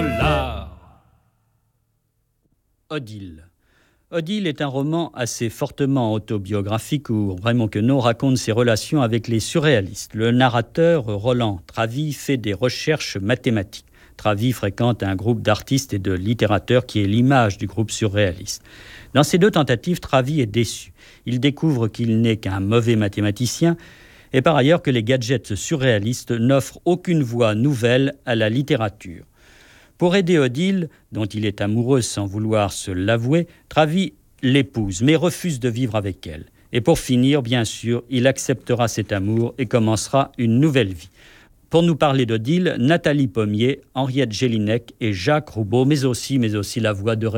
l'art. Odile. Odile est un roman assez fortement autobiographique où Raymond Queneau raconte ses relations avec les surréalistes. Le narrateur, Roland Travy, fait des recherches mathématiques. Travy fréquente un groupe d'artistes et de littérateurs qui est l'image du groupe surréaliste. Dans ces deux tentatives, Travy est déçu. Il découvre qu'il n'est qu'un mauvais mathématicien et par ailleurs que les gadgets surréalistes n'offrent aucune voie nouvelle à la littérature. Pour aider Odile, dont il est amoureux sans vouloir se l'avouer, Travy l'épouse, mais refuse de vivre avec elle. Et pour finir, bien sûr, il acceptera cet amour et commencera une nouvelle vie. Pour nous parler d'Odile, Nathalie Pommier, Henriette Gélinec et Jacques Roubaud, mais aussi la voix de